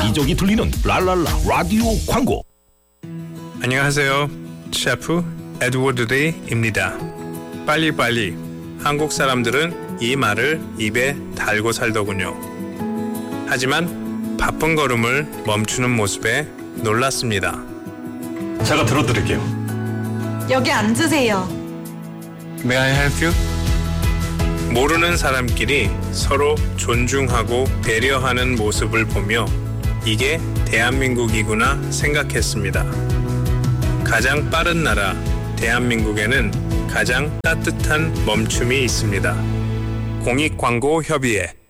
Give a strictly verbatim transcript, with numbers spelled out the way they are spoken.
여기저기 들리는 랄랄라 라디오 광고. 안녕하세요. 셰프 에드워드 데이입니다. 빨리빨리. 한국 사람들은 이 말을 입에 달고 살더군요. 하지만 바쁜 걸음을 멈추는 모습에 놀랐습니다. 제가 들어드릴게요. 여기 앉으세요. May I help you? 모르는 사람끼리 서로 존중하고 배려하는 모습을 보며 이게 대한민국이구나 생각했습니다. 가장 빠른 나라 대한민국에는 가장 따뜻한 멈춤이 있습니다. 공익광고협의회